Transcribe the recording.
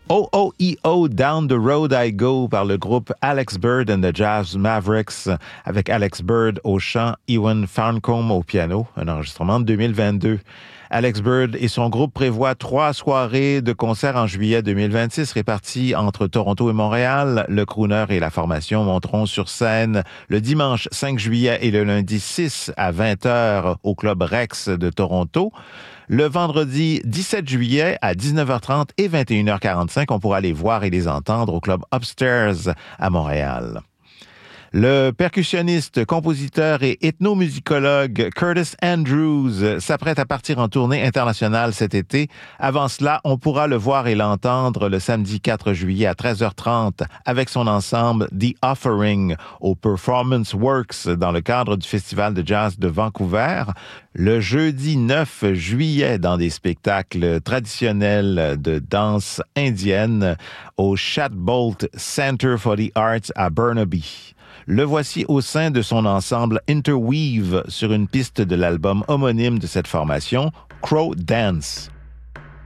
OOEO Down the Road I Go par le groupe Alex Bird and the Jazz Mavericks avec Alex Bird au chant, Ewan Farncombe au piano, un enregistrement de 2022. Alex Bird et son groupe prévoient 3 soirées de concerts en juillet 2026 réparties entre Toronto et Montréal. Le crooner et la formation monteront sur scène le dimanche 5 juillet et le lundi 6 à 20h au Club Rex de Toronto. Le vendredi 17 juillet à 19h30 et 21h45, on pourra les voir et les entendre au Club Upstairs à Montréal. Le percussionniste, compositeur et ethnomusicologue Curtis Andrews s'apprête à partir en tournée internationale cet été. Avant cela, on pourra le voir et l'entendre le samedi 4 juillet à 13h30 avec son ensemble The Offering au Performance Works dans le cadre du Festival de jazz de Vancouver. Le jeudi 9 juillet dans des spectacles traditionnels de danse indienne au Shadbolt Center for the Arts à Burnaby. Le voici au sein de son ensemble Interweave sur une piste de l'album homonyme de cette formation, Crow Dance.